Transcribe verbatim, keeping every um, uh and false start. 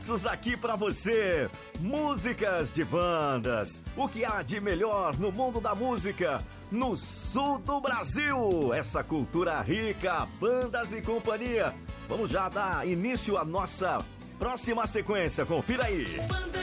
Aqui pra você, músicas de bandas, o que há de melhor no mundo da música, no sul do Brasil, essa cultura rica, bandas e companhia. Vamos já dar início à nossa próxima sequência, confira aí.